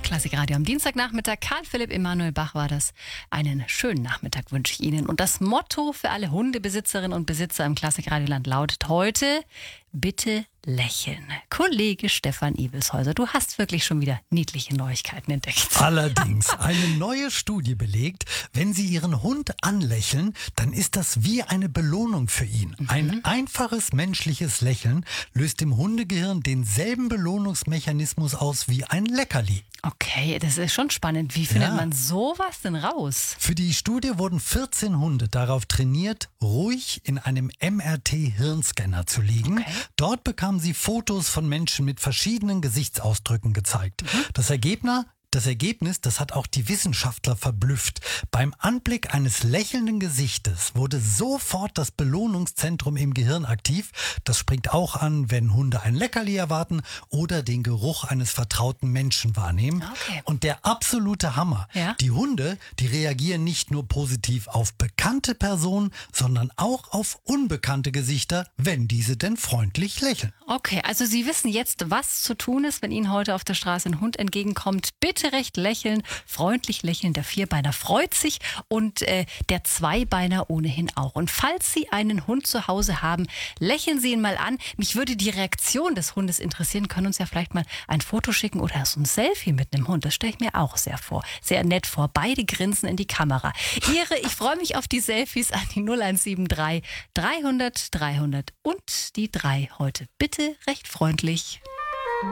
Klassikradio am Dienstagnachmittag. Karl Philipp Emanuel Bach war das. Einen schönen Nachmittag wünsche ich Ihnen. Und das Motto für alle Hundebesitzerinnen und Besitzer im Klassikradioland lautet heute: Bitte lächeln. Kollege Stefan Ibelshäuser, du hast wirklich schon wieder niedliche Neuigkeiten entdeckt. Allerdings, eine neue Studie belegt, wenn Sie Ihren Hund anlächeln, dann ist das wie eine Belohnung für ihn. Ein einfaches menschliches Lächeln löst im Hundegehirn denselben Belohnungsmechanismus aus wie ein Leckerli. Okay, das ist schon spannend. Wie findet man sowas denn raus? Für die Studie wurden 14 Hunde darauf trainiert, ruhig in einem MRT-Hirnscanner zu liegen. Okay. Dort bekamen sie Fotos von Menschen mit verschiedenen Gesichtsausdrücken gezeigt. Das Ergebnis, das hat auch die Wissenschaftler verblüfft. Beim Anblick eines lächelnden Gesichtes wurde sofort das Belohnungszentrum im Gehirn aktiv. Das springt auch an, wenn Hunde ein Leckerli erwarten oder den Geruch eines vertrauten Menschen wahrnehmen. Okay. Und der absolute Hammer. Ja? Die Hunde, die reagieren nicht nur positiv auf bekannte Personen, sondern auch auf unbekannte Gesichter, wenn diese denn freundlich lächeln. Okay, also Sie wissen jetzt, was zu tun ist, wenn Ihnen heute auf der Straße ein Hund entgegenkommt. Bitte recht lächeln, freundlich lächeln. Der Vierbeiner freut sich und der Zweibeiner ohnehin auch. Und falls Sie einen Hund zu Hause haben, lächeln Sie ihn mal an. Mich würde die Reaktion des Hundes interessieren. Können uns ja vielleicht mal ein Foto schicken oder so ein Selfie mit einem Hund. Das stelle ich mir auch sehr nett vor. Beide grinsen in die Kamera. Ich freue mich auf die Selfies an die 0173 300 300 und die 3 heute. Bitte recht freundlich.